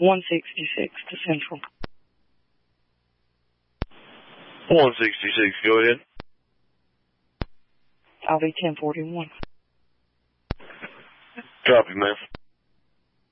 166 to Central. 166, go ahead. I'll be 1041. Copy, man.